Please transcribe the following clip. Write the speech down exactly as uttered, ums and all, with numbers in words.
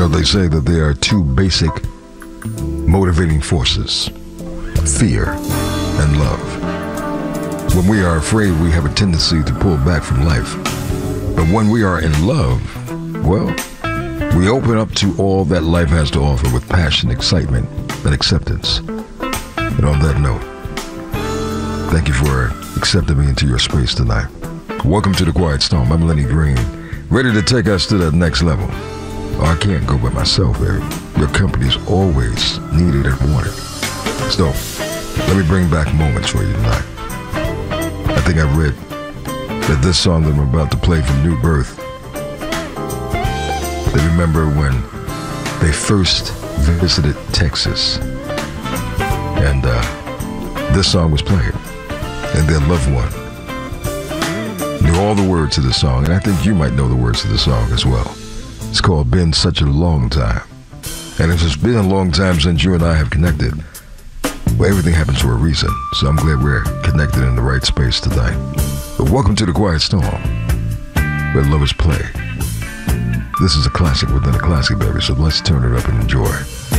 know, they say that there are two basic motivating forces: fear and love. When we are afraid, we have a tendency to pull back from life. But when we are in love, well, we open up to all that life has to offer with passion, excitement, and acceptance. And on that note, thank you for accepting me into your space tonight. Welcome to The Quiet Storm. I'm Lenny Green, ready to take us to that next level. Oh, I can't go by myself, baby. Your company is always needed and wanted. So, let me bring back moments for you tonight. I think I read that this song that I'm about to play from New Birth, they remember when they first visited Texas, and uh, this song was playing, and their loved one knew all the words of the song, and I think you might know the words of the song as well. It's called Been Such a Long Time. And if it's been a long time since you and I have connected, well, everything happens for a reason, so I'm glad we're connected in the right space tonight. But welcome to The Quiet Storm, where lovers play. This is a classic within a classic, baby, so let's turn it up and enjoy.